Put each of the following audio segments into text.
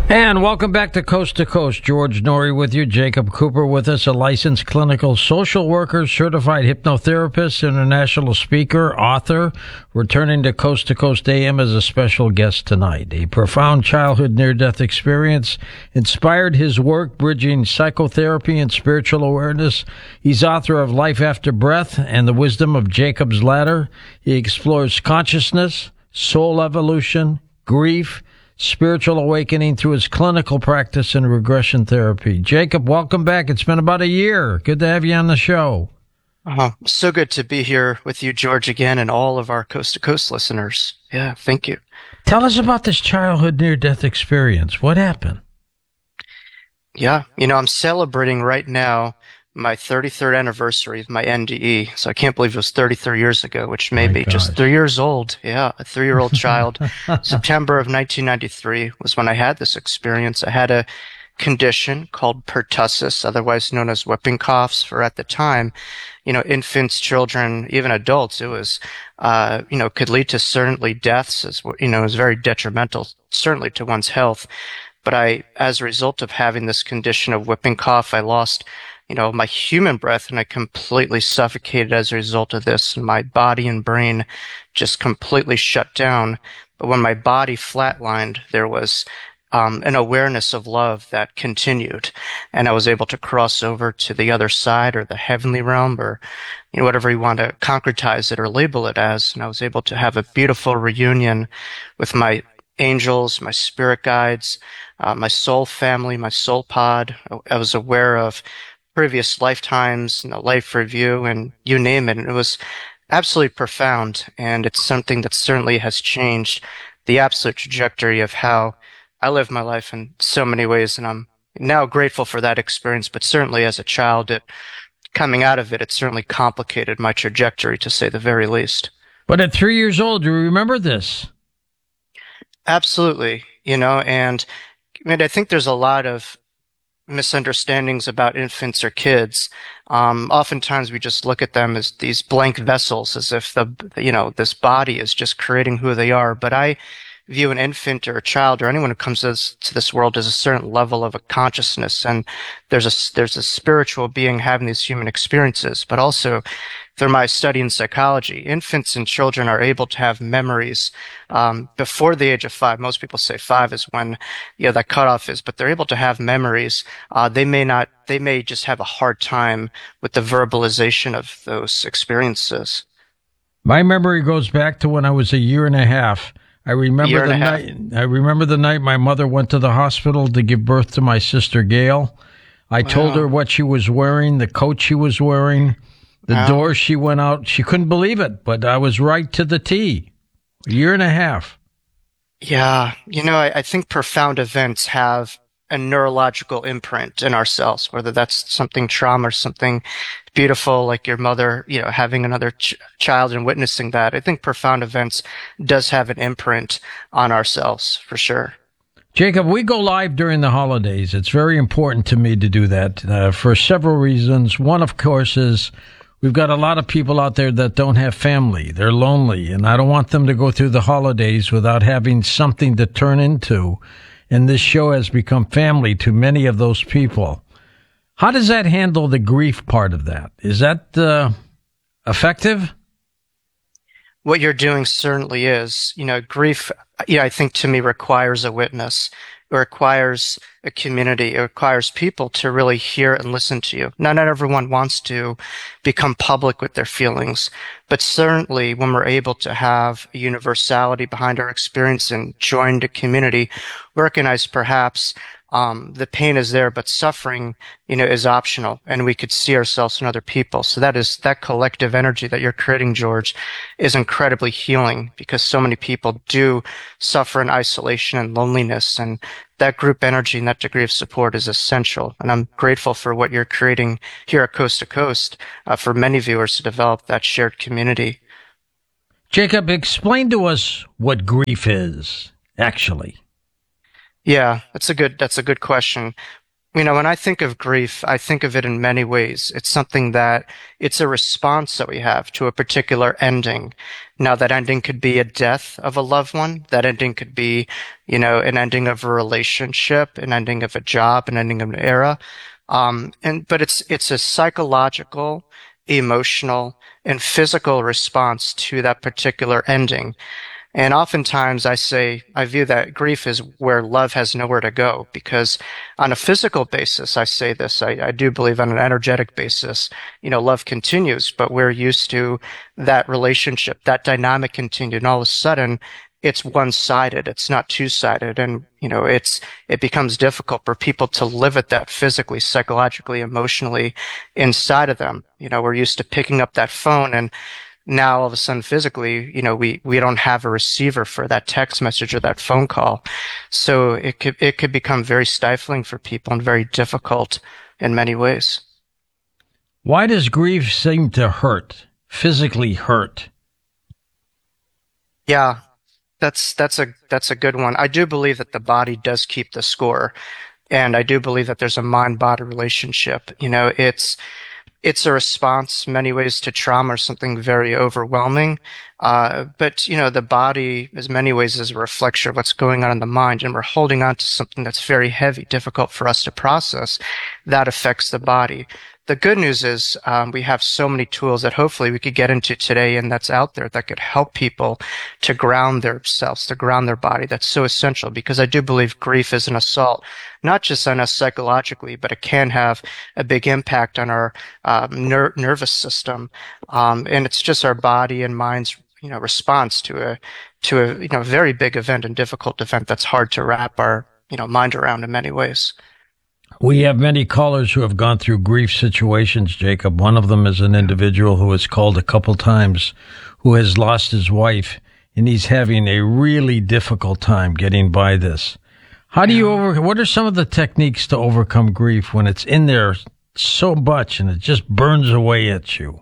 And welcome back to Coast. George Norrie with you. Jacob Cooper with us, a licensed clinical social worker, certified hypnotherapist, international speaker, author, returning to Coast AM as a special guest tonight. A profound childhood near-death experience inspired his work bridging psychotherapy and spiritual awareness. He's author of Life After Breath and the Wisdom of Jacob's Ladder. He explores consciousness, soul evolution, grief, spiritual awakening through his clinical practice in regression therapy. Jacob, welcome back. It's been about a year. Good to have you on the show. So good to be here with you, George, again, and all of our Coast to Coast listeners. Yeah, thank you. Tell us about this childhood near-death experience. What happened? Yeah, I'm celebrating right now my 33rd anniversary of my NDE. So I can't believe it was 33 years ago, which may be just 3 years old. Yeah, a 3-year-old child. September of 1993 was when I had this experience. I had a condition called pertussis, otherwise known as whooping coughs, for at the time, infants, children, even adults. It was, could lead to certainly deaths, it was very detrimental, certainly to one's health. But as a result of having this condition of whooping cough, I lost my human breath, and I completely suffocated as a result of this. And my body and brain just completely shut down. But when my body flatlined, there was an awareness of love that continued. And I was able to cross over to the other side, or the heavenly realm, or whatever you want to concretize it or label it as. And I was able to have a beautiful reunion with my angels, my spirit guides, my soul family, my soul pod. I was aware of previous lifetimes, life review, and you name it. And it was absolutely profound. And it's something that certainly has changed the absolute trajectory of how I live my life in so many ways. And I'm now grateful for that experience. But certainly as a child, coming out of it, it certainly complicated my trajectory, to say the very least. But at 3 years old, do you remember this? Absolutely. And I think there's a lot of misunderstandings about infants or kids. Oftentimes we just look at them as these blank vessels, as if this body is just creating who they are. But I view an infant or a child or anyone who comes to this world as a certain level of a consciousness, and there's a spiritual being having these human experiences. But also, through my study in psychology, infants and children are able to have memories before the age of 5. Most people say 5 is when that cutoff is, but they're able to have memories. They may just have a hard time with the verbalization of those experiences. My memory goes back to when I was a year and a half. I remember the night my mother went to the hospital to give birth to my sister Gail. I told her what she was wearing, the coat she was wearing, the door she went out. She couldn't believe it, but I was right to the T. A year and a half. Yeah. I think profound events have a neurological imprint in ourselves, whether that's something trauma or something beautiful, like your mother, having another child and witnessing that. I think profound events does have an imprint on ourselves, for sure. Jacob, we go live during the holidays. It's very important to me to do that for several reasons. One, of course, is we've got a lot of people out there that don't have family. They're lonely, and I don't want them to go through the holidays without having something to turn into. And this show has become family to many of those people. How does that handle the grief part of that? Is that effective? What you're doing certainly is. Grief, I think to me requires a witness. It requires a community. It requires people to really hear and listen to you. Not everyone wants to become public with their feelings, but certainly when we're able to have a universality behind our experience and join the community, we recognize perhaps the pain is there, but suffering, is optional, and we could see ourselves in other people. So that collective energy that you're creating, George, is incredibly healing, because so many people do suffer in isolation and loneliness, and that group energy and that degree of support is essential. And I'm grateful for what you're creating here at Coast to Coast for many viewers to develop that shared community. Jacob, explain to us what grief is, actually. Yeah, that's a good question. When I think of grief, I think of it in many ways. It's something that it's a response that we have to a particular ending. Now, that ending could be a death of a loved one. That ending could be, an ending of a relationship, an ending of a job, an ending of an era. But it's a psychological, emotional, and physical response to that particular ending. And oftentimes I view that grief is where love has nowhere to go, because on a physical basis, I say this, I do believe on an energetic basis, love continues, but we're used to that relationship, that dynamic continued. And all of a sudden it's one-sided. It's not two-sided. And, it becomes difficult for people to live at that physically, psychologically, emotionally inside of them. We're used to picking up that phone, and now all of a sudden physically, we don't have a receiver for that text message or that phone call. So it could become very stifling for people and very difficult in many ways. Why does grief seem to hurt, physically hurt? Yeah, that's a good one. I do believe that the body does keep the score, and I do believe that there's a mind-body relationship. It's a response in many ways to trauma or something very overwhelming. But the body in many ways is a reflection of what's going on in the mind, and we're holding on to something that's very heavy, difficult for us to process. That affects the body. The good news is we have so many tools that hopefully we could get into today, and that's out there that could help people to ground themselves, to ground their body. That's so essential, because I do believe grief is an assault, not just on us psychologically, but it can have a big impact on our nervous system. And it's just our body and mind's response to a very big event and difficult event that's hard to wrap our mind around in many ways. We have many callers who have gone through grief situations, Jacob. One of them is an individual who has called a couple times, who has lost his wife, and he's having a really difficult time getting by this. How do you what are some of the techniques to overcome grief when it's in there so much and it just burns away at you?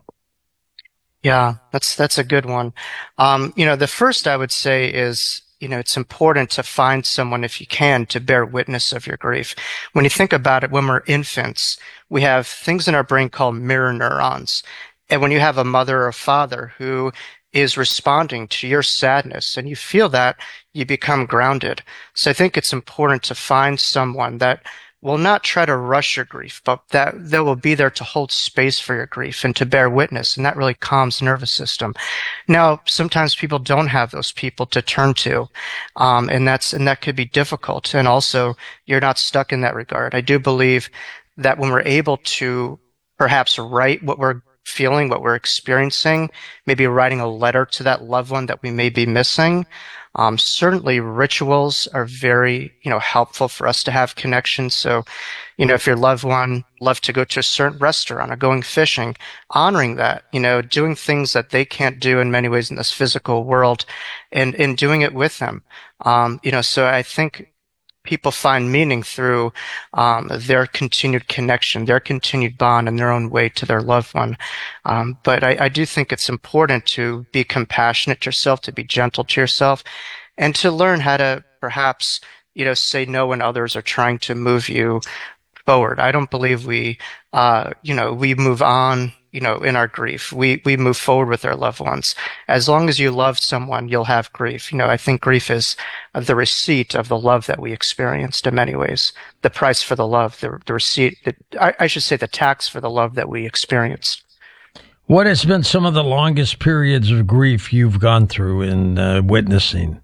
Yeah, that's a good one. The first I would say is, it's important to find someone, if you can, to bear witness of your grief. When you think about it, when we're infants, we have things in our brain called mirror neurons. And when you have a mother or a father who is responding to your sadness and you feel that, you become grounded. So I think it's important to find someone that will not try to rush your grief, but that they will be there to hold space for your grief and to bear witness. And that really calms the nervous system. Now, sometimes people don't have those people to turn to. And that could be difficult. And also, you're not stuck in that regard. I do believe that when we're able to perhaps write what we're feeling, what we're experiencing, maybe writing a letter to that loved one that we may be missing. Certainly rituals are very, helpful for us to have connections. So, if your loved one loved to go to a certain restaurant or going fishing, honoring that, doing things that they can't do in many ways in this physical world and doing it with them. So I think people find meaning through their continued connection, their continued bond in their own way to their loved one. But I do think it's important to be compassionate to yourself, to be gentle to yourself, and to learn how to perhaps, say no when others are trying to move you forward. I don't believe we move on, in our grief. We move forward with our loved ones. As long as you love someone, you'll have grief. I think grief is the receipt of the love that we experienced in many ways. The price for the love, the receipt, I should say the tax for the love that we experienced. What has been some of the longest periods of grief you've gone through in witnessing?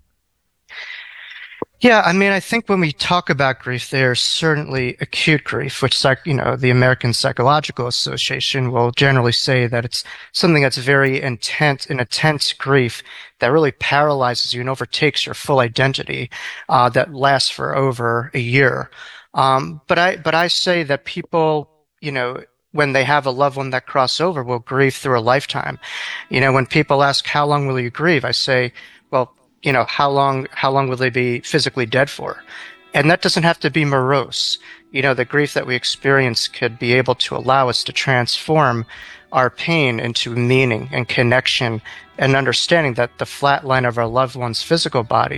Yeah, I think when we talk about grief, there's certainly acute grief, which, the American Psychological Association will generally say that it's something that's very intense grief that really paralyzes you and overtakes your full identity, that lasts for over a year. But I say that people, when they have a loved one that cross over, will grieve through a lifetime. When people ask, how long will you grieve? I say, well, how long will they be physically dead for? And that doesn't have to be morose. The grief that we experience could be able to allow us to transform our pain into meaning and connection and understanding that the flat line of our loved one's physical body